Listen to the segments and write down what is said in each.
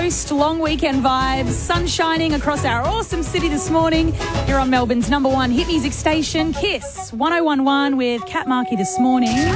coast, long weekend vibes, sun shining across our awesome city this morning. You're on Melbourne's number one hit music station, Kiss 101.1 with Kat Markey this morning. Your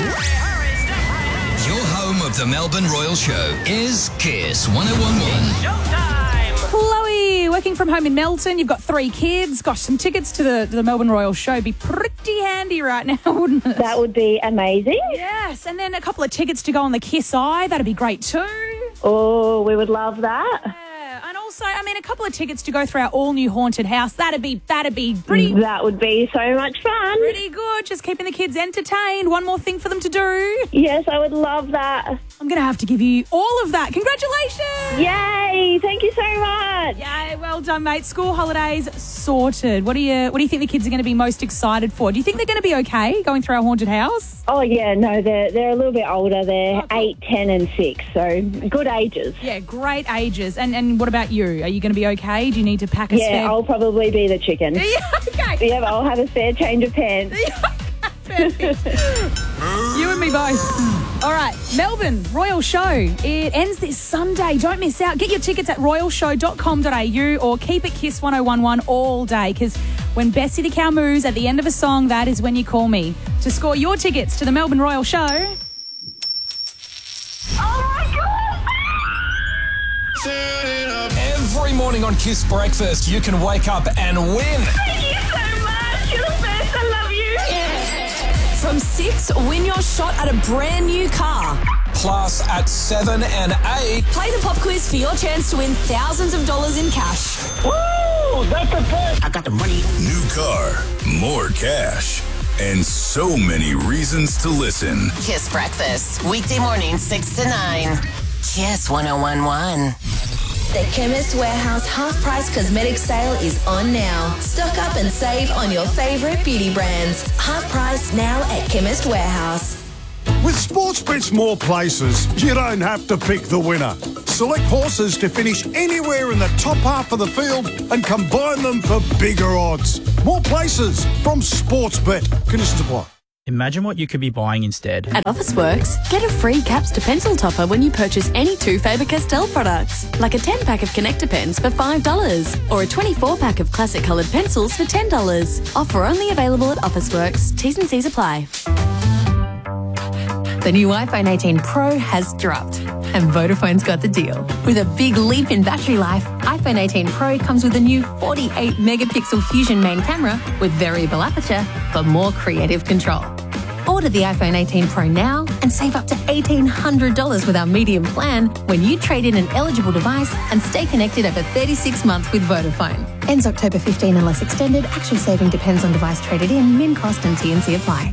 home of the Melbourne Royal Show is Kiss 101.1. Chloe, working from home in Melton. You've got 3 kids. Gosh, some tickets to the Melbourne Royal Show be pretty handy right now, wouldn't it? That would be amazing. Yes, and then a couple of tickets to go on the Kiss Eye. That'd be great too. Oh, we would love that. Yeah, and also, I mean, a couple of tickets to go through our all-new haunted house. That'd be pretty... That would be so much fun. Pretty good. Just keeping the kids entertained. One more thing for them to do. Yes, I would love that. I'm going to have to give you all of that. Congratulations! Yay! Thank you so much. Yay, well done, mate. School holidays sorted. What do you think the kids are going to be most excited for? Do you think they're going to be okay going through our haunted house? Oh, yeah, no, they're a little bit older. They're 8, 10 and 6, so good ages. Yeah, great ages. And what about you? Are you going to be okay? Do you need to pack a spare... Yeah, I'll probably be the chicken. Yeah, okay. Yeah, I'll have a spare change of pants. Perfect. You and me both. All right, Melbourne Royal Show. It ends this Sunday. Don't miss out. Get your tickets at royalshow.com.au or keep it Kiss 101.1 all day, because when Bessie the Cow moves at the end of a song, that is when you call me. To score your tickets to the Melbourne Royal Show... Every morning on Kiss Breakfast, you can wake up and win. Thank you so much. You're the best. I love you. From 6, win your shot at a brand new car. Plus, at 7 and 8... Play the pop quiz for your chance to win thousands of dollars in cash. Woo! That's the best! I got the money. New car, more cash, and so many reasons to listen. Kiss Breakfast, weekday morning 6 to 9. Kiss 101.1. The Chemist Warehouse half-price cosmetic sale is on now. Stock up and save on your favourite beauty brands. Half price now at Chemist Warehouse. With Sportsbet's more places, you don't have to pick the winner. Select horses to finish anywhere in the top half of the field and combine them for bigger odds. More places from Sportsbet. Conditions apply. Imagine what you could be buying instead. At Officeworks, get a free caps to pencil topper when you purchase any 2 Faber-Castell products, like a 10-pack of connector pens for $5 or a 24-pack of classic coloured pencils for $10. Offer only available at Officeworks. T's and C's apply. The new iPhone 18 Pro has dropped, and Vodafone's got the deal. With a big leap in battery life, iPhone 18 Pro comes with a new 48-megapixel Fusion main camera with variable aperture for more creative control. Order the iPhone 18 Pro now and save up to $1,800 with our medium plan when you trade in an eligible device and stay connected over 36 months with Vodafone. Ends October 15 unless extended. Actual saving depends on device traded in. Min cost and T&C apply.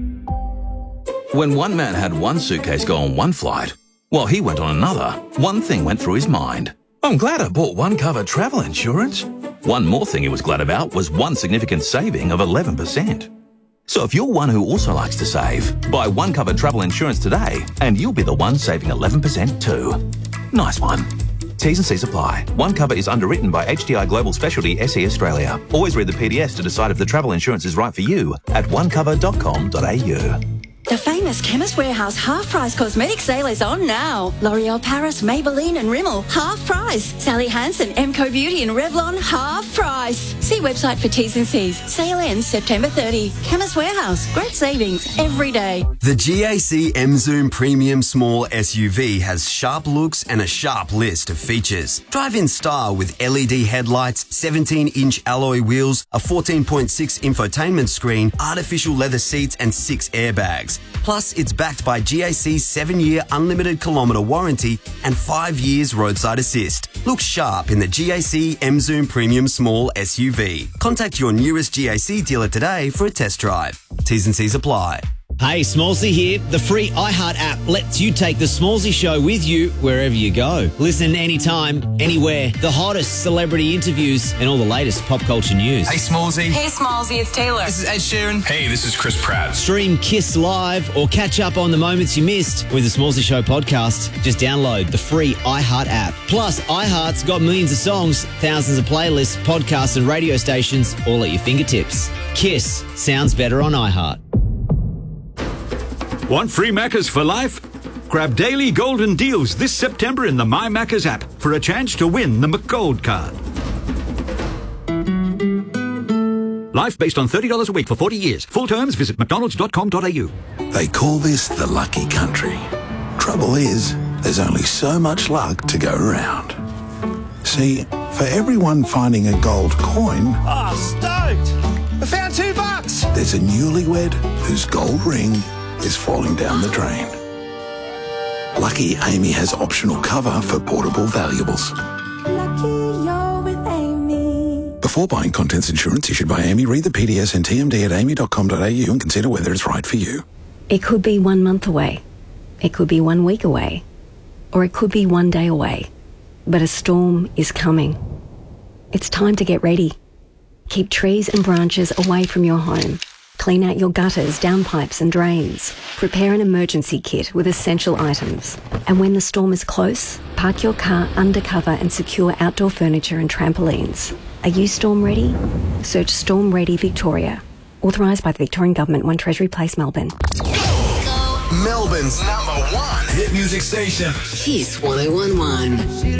When one man had one suitcase go on one flight, while he went on another, one thing went through his mind. I'm glad I bought One Cover travel insurance. One more thing he was glad about was one significant saving of 11%. So if you're one who also likes to save, buy One Cover travel insurance today and you'll be the one saving 11% too. Nice one. T's and C's apply. One Cover is underwritten by HDI Global Specialty SE Australia. Always read the PDS to decide if the travel insurance is right for you at onecover.com.au. The famous Chemist Warehouse half-price cosmetic sale is on now. L'Oreal Paris, Maybelline and Rimmel, half price. Sally Hansen, Emco Beauty and Revlon, half price. See website for T's and C's. Sale ends September 30. Chemist Warehouse, great savings every day. The GAC M-Zoom Premium Small SUV has sharp looks and a sharp list of features. Drive in style with LED headlights, 17-inch alloy wheels, a 14.6 infotainment screen, artificial leather seats and 6 airbags. Plus, it's backed by GAC's 7-year unlimited kilometre warranty and 5 years roadside assist. Look sharp in the GAC M-Zoom Premium Small SUV. Contact your nearest GAC dealer today for a test drive. T's and C's apply. Hey, Smallsy here. The free iHeart app lets you take the Smallsy Show with you wherever you go. Listen anytime, anywhere. The hottest celebrity interviews and all the latest pop culture news. Hey, Smallsy. Hey, Smallsy, it's Taylor. This is Ed Sheeran. Hey, this is Chris Pratt. Stream Kiss Live or catch up on the moments you missed with the Smallsy Show podcast. Just download the free iHeart app. Plus, iHeart's got millions of songs, thousands of playlists, podcasts and radio stations all at your fingertips. Kiss sounds better on iHeart. Want free Maccas for life? Grab daily golden deals this September in the My Maccas app for a chance to win the McGold card. Life based on $30 a week for 40 years. Full terms, visit mcdonalds.com.au. They call this the lucky country. Trouble is, there's only so much luck to go around. See, for everyone finding a gold coin... Oh, stoked! I found $2! There's a newlywed whose gold ring is falling down the drain. Lucky Amy has optional cover for portable valuables. Before buying contents insurance issued by Amy, read the PDS and TMD at amy.com.au and consider whether it's right for you. It could be 1 month away. It could be 1 week away. Or it could be 1 day away. But a storm is coming. It's time to get ready. Keep trees and branches away from your home. Clean out your gutters, downpipes and drains. Prepare an emergency kit with essential items. And when the storm is close, park your car under cover and secure outdoor furniture and trampolines. Are you storm ready? Search Storm Ready Victoria. Authorised by the Victorian Government, 1 Treasury Place, Melbourne. Melbourne's #1 hit music station. Kiss 101.1.